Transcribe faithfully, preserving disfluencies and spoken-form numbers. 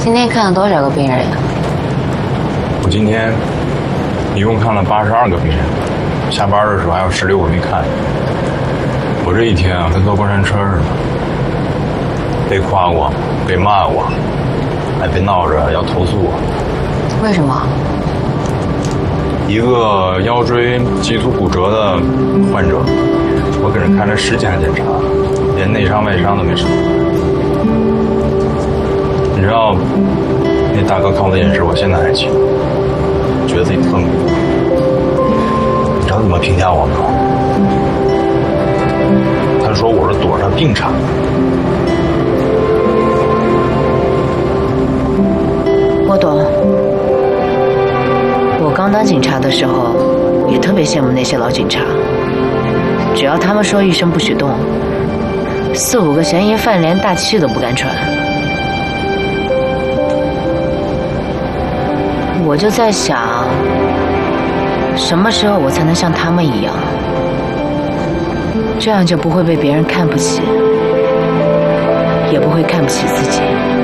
今天看了多少个病人呀？ 我今天一共看了八十二个病人，下班的时候还有十六个没看。我这一天啊，跟坐过山车似的，被夸过，被骂过，还被闹着要投诉我。 为什么？ 一个腰椎棘突骨折的患者，我给人开了十几项检查，连内伤外伤都没少。你知道，那大哥看我的眼神，我现在还记得，觉得自己特迷糊。你知道怎么评价我吗？他说我是躲着病场的。 我懂。我刚当警察的时候，也特别羡慕那些老警察。只要他们说一声不许动，四五个嫌疑犯连大气都不敢喘。我就在想，什么时候我才能像他们一样，这样就不会被别人看不起，也不会看不起自己。